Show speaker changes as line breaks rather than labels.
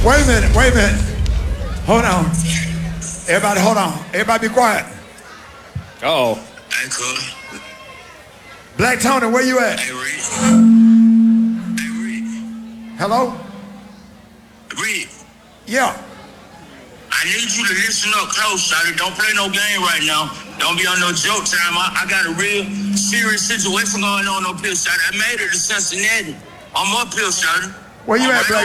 Wait a minute, wait a minute. Hold on. Everybody, hold on. Everybody be quiet.
Uh-oh.
Hey, cool.
Black Tony, where you at?
Hey, Reed. Hey, Reed.
Hello?
Reed.
Yeah.
I need you to listen up close, Shotty. Don't play no game right now. Don't be on no joke time. I got a real serious situation going on up here, Shotty. I made it to Cincinnati. I'm up here, Shotty.
Where you at, Black